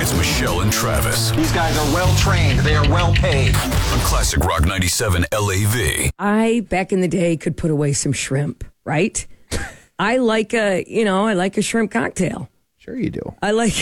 It's Michelle and Travis These guys are well trained. They are well paid. on Classic Rock 97 LAV. I, back in the day, could put away some shrimp, right? I like a shrimp cocktail. Sure you do. I like,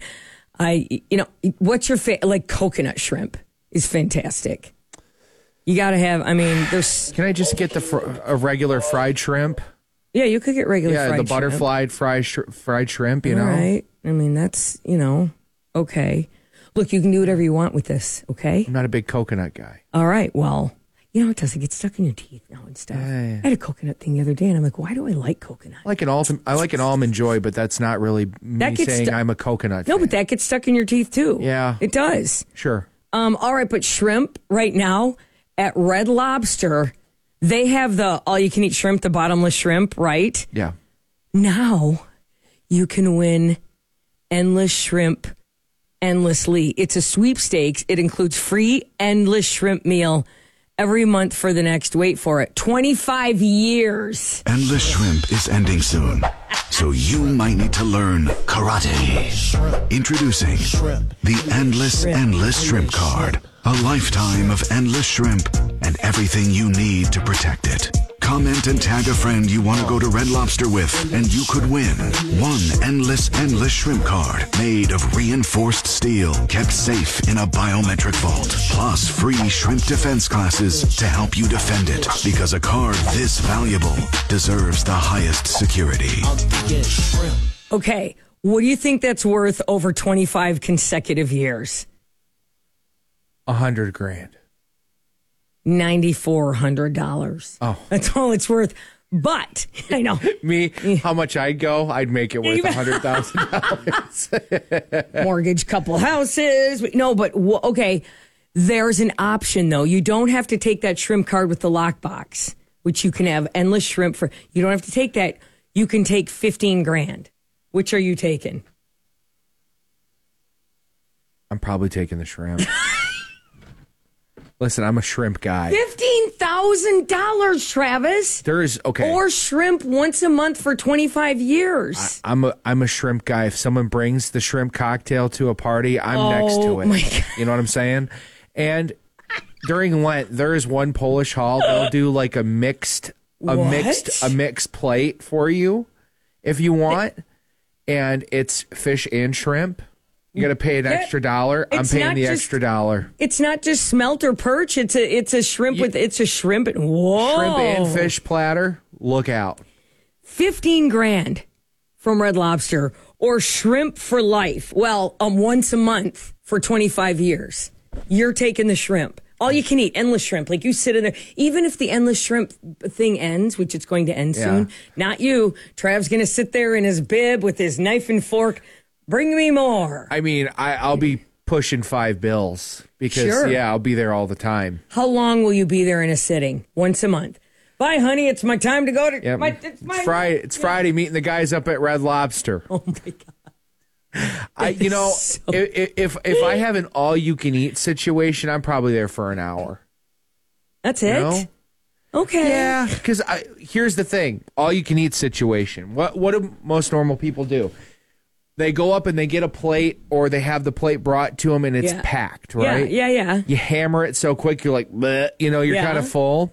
what's your like coconut shrimp is fantastic. You got to have, there's. Can I just get a regular fried shrimp? Yeah, you could get regular fried shrimp. The butterfly fried shrimp, you know? All right. That's, okay. Look, you can do whatever you want with this, okay? I'm not a big coconut guy. All right, well, it doesn't get stuck in your teeth now and stuff. Yeah. I had a coconut thing the other day, and I'm like, why do I like coconut? I like an almond joy, but that's not really me saying I'm a coconut fan. No, but that gets stuck in your teeth, too. Yeah. It does. Sure. All right, but shrimp right now at Red Lobster, they have the all-you-can-eat shrimp, the bottomless shrimp, right? Yeah. Now you can win endless shrimp endlessly. It's a sweepstakes. It includes free endless shrimp meal every month for the next, wait for it, 25 years. Endless Shrimp is ending soon, so you might need to learn karate. Introducing the Endless Shrimp Card. A lifetime of endless shrimp and everything you need to protect it. Comment and tag a friend you want to go to Red Lobster with, and you could win one endless shrimp card made of reinforced steel, kept safe in a biometric vault, plus free shrimp defense classes to help you defend it, because a card this valuable deserves the highest security. Okay, what do you think that's worth over 25 consecutive years? $100,000. $9,400. Oh, that's all it's worth. But I know how much I'd go? I'd make it worth $100,000. Mortgage, couple houses. No, but okay. There's an option though. You don't have to take that shrimp card with the lockbox, which you can have endless shrimp for. You don't have to take that. You can take $15,000. Which are you taking? I'm probably taking the shrimp. Listen, I'm a shrimp guy. $15,000, Travis. Or shrimp once a month for 25 years. I'm a shrimp guy. If someone brings the shrimp cocktail to a party, I'm next to it. My God. You know what I'm saying? And during Lent, there is one Polish hall. They'll do like a mixed plate for you if you want, and it's fish and shrimp. You got to pay an extra $1. I'm paying the extra $1. It's not just smelt or perch. It's a shrimp it's a shrimp. Whoa. Shrimp and fish platter. Look out. $15,000 from Red Lobster, or shrimp for life. Well, once a month for 25 years. You're taking the shrimp. All you can eat, endless shrimp. Like you sit in there. Even if the endless shrimp thing ends, which it's going to end soon, not you. Trav's going to sit there in his bib with his knife and fork. Bring me more. I'll be pushing $5 because, I'll be there all the time. How long will you be there in a sitting? Once a month. Bye, honey. It's my time to go to... Yep. It's Friday, meeting the guys up at Red Lobster. Oh, my God. If I have an all-you-can-eat situation, I'm probably there for an hour. That's it? Know? Okay. Yeah, because here's the thing. All-you-can-eat situation. What do most normal people do? They go up and they get a plate, or they have the plate brought to them and it's packed, right? Yeah. You hammer it so quick, you're like, bleh, you're kind of full.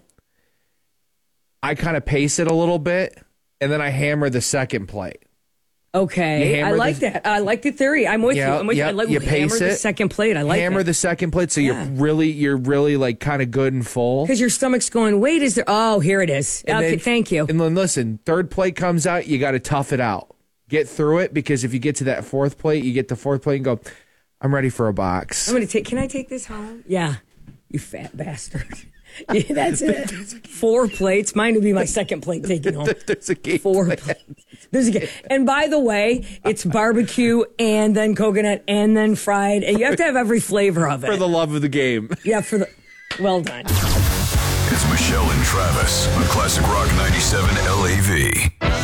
I kind of pace it a little bit, and then I hammer the second plate. Okay, I like that. I like the theory. I'm with you. I like you pace hammer it. The second plate. I like hammer the second plate, so you're really like kind of good and full. Because your stomach's going, wait, is there? Oh, here it is. Okay, thank you. And then listen, third plate comes out, you got to tough it out. Get through it, because if you get to that fourth plate, you get the fourth plate and go, I'm ready for a box. Can I take this home? Yeah. You fat bastard. Yeah, that's it. 4 plates. Mine would be my second plate taken home. There's a game. 4 plates. There's a game. And by the way, it's barbecue and then coconut and then fried. And you have to have every flavor of it. For the love of the game. Yeah, well done. It's Michelle and Travis on Classic Rock 97 LAV.